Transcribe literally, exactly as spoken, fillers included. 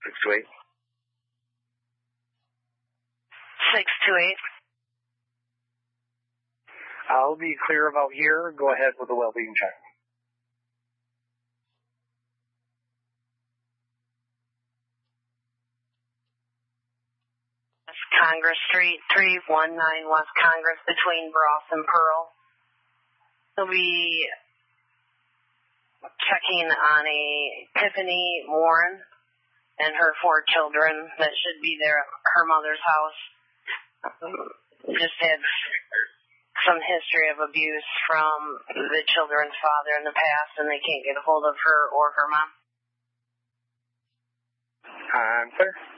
six two eight. six two eight. I'll be clear about here. Go ahead with the well-being check. Congress Street, three one nine West Congress, between Bross and Pearl. He'll be checking on a Tiffany Warren and her four children that should be there at her mother's house. Um, just had some history of abuse from the children's father in the past, and they can't get a hold of her or her mom. I'm clear.